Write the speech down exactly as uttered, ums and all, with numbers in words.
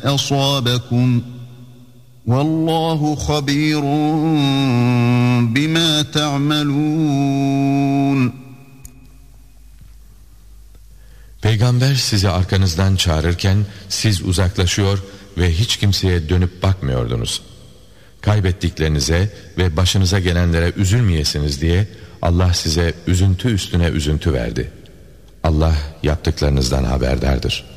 أصابكم والله خبير بما تعملون. Peygamber sizi arkanızdan çağırırken siz uzaklaşıyor ve hiç kimseye dönüp bakmıyordunuz. Kaybettiklerinize ve başınıza gelenlere üzülmeyesiniz diye Allah size üzüntü üstüne üzüntü verdi. Allah yaptıklarınızdan haberdardır.